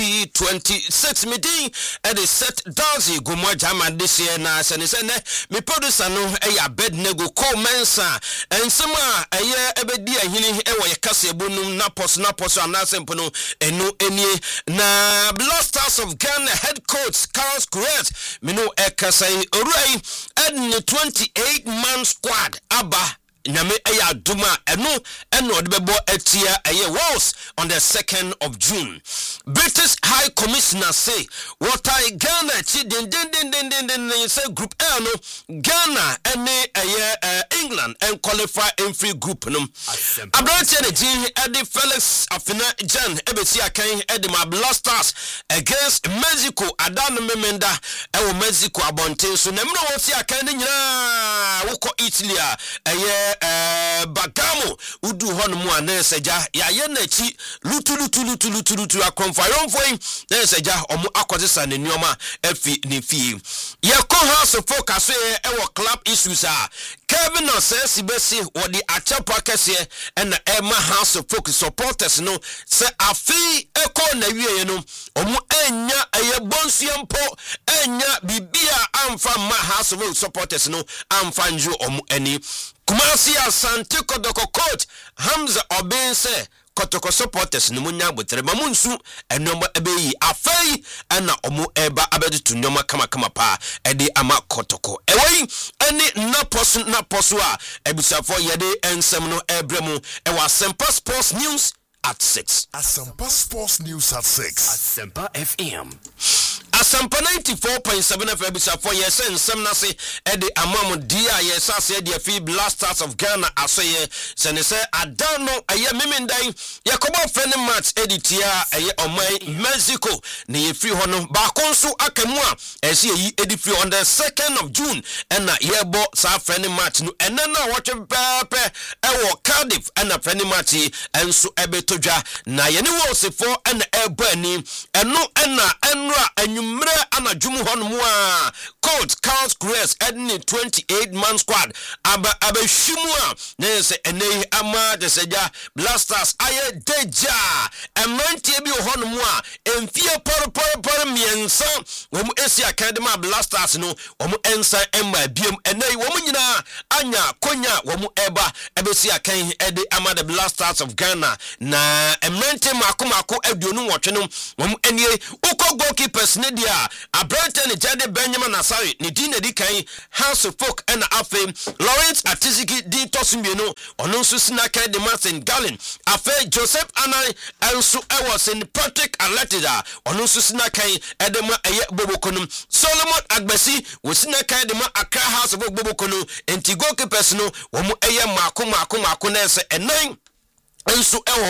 26 meeting at the set Dazi Gumwa Jama this year na senisene me producer no eya bed nego ko mensa and some a year ebedi ahini ewo ye kase bonum napos anasempo no enu enie na Blasters of Ghana head coach Carlos Kuret me no ekasai orai and 28-man squad aba Nyame eya duma eno odebebo etia eye Wales on the 2nd of June. British High Commissioner say what I Ghana chi din say group A no Ghana ene eye England and qualify in free group no. Abrante ne ji Eddie Felix Afina Jan ebesi akan Eddie ma Blasters against Mexico adan memenda ewo Mexico abonten so na mno wosi akan ne nyina woko Italy eye Bagamo udu hon mu aneseja ya ye na chi lutu akonfayon foi neseja omu akwodesa ne nioma afi ne fie ye ko house focus e wo club issues a Kevin says besi wodi achapa kese na Emma house focus supporters no se afi eko na wiye no omu enya eye bonsuempo enya bibia amfa ma house focus supporters no amfa nju omu ani Kumasi Asante Kodoko coach Hamza Obense Kotoko supporters ni munya botere mamunsu enomba ebeyi afei na omu eba abedu nyoma kama pa ede ama Kotoko ewe eni naposu a ebusafo yede ensem no ebremu ewa Asempa Sports News at 6 Asempa Sports News at 6 Asempa FM Asampa 94.7 FM for yes and some nasi edi amam dia yes as edi fi Blasters of Ghana asoye senese adano aye memendai yakoba friend match editia aye omai Mexico ne ye free hono ba konso akamu a ese yi edi free on the 2nd of June and na yebo sa friend match no enna watwe pepe ewo Cardiff and na friend match enso ebetodwa na ye ne wo sefo and ebani eno enna enra Mre anajumu honmua coach Carlos Kuret edni 28-man squad aba shimua nese ene ama deseja Blasters aye deja emantie bi honmua emfie por miensa womu esi academy Blasters no womu ensa emma biem ene womu nyina anya konya womu eba ebesi akan ede ama the Blasters of Ghana na emantie mako aduonu wotwe no womu enie uko goalkeepers ne dia Abrante ne Jade Benjamin Asari ne din edi kan House of Folk and afe Lawrence Atiziki di tosumieno ono nso sinaka de Martin Gallin afe Joseph Anai enso ewo St Patrick Aletida ono nso sinaka edema eye bobokonum Solomon Agbesi wo sinaka de ma Accra House of Folk bobokonum enti goalkeepers no wo mu eye mako na ese enan enso ewo